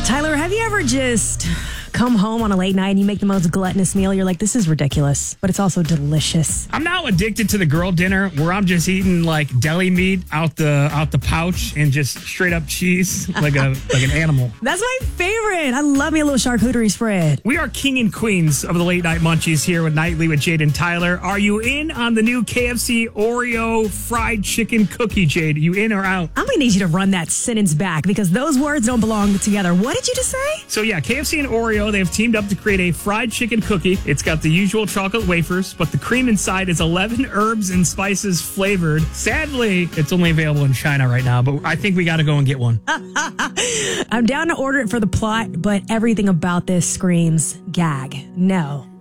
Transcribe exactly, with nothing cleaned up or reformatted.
Tyler, have you ever just come home on a late night and you make the most gluttonous meal? You're like, this is ridiculous, but it's also delicious. I'm now addicted to the girl dinner where I'm just eating like deli meat out the out the pouch and just straight up cheese like a like an animal. That's my favorite. I love me a little charcuterie spread. We are king and queens of the late night munchies here with Nightly with Jade and Tyler. Are you in on the new K F C Oreo fried chicken cookie, Jade? Are you in or out? I'm going to need you to run that sentence back because those words don't belong together. What did you just say? So yeah, K F C and Oreo, they have teamed up to create a fried chicken cookie. It's got the usual chocolate wafers, but the cream inside is eleven herbs and spices flavored. Sadly, it's only available in China right now, but I think we got to go and get one. I'm down to order it for the plot, but everything about this screams gag. No.